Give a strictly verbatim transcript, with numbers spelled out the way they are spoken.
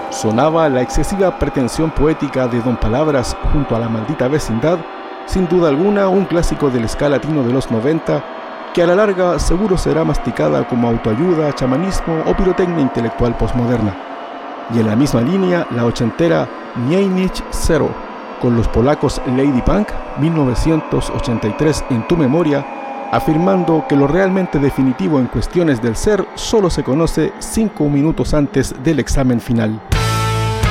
Sonaba la excesiva pretensión poética de Don Palabras junto a La maldita vecindad, sin duda alguna un clásico del ska latino de los noventa, que a la larga seguro será masticada como autoayuda, chamanismo o pirotecnia intelectual posmoderna. Y en la misma línea, la ochentera Miejnich Zero, con los polacos Lady Punk, mil novecientos ochenta y tres en tu memoria, afirmando que lo realmente definitivo en cuestiones del ser solo se conoce cinco minutos antes del examen final.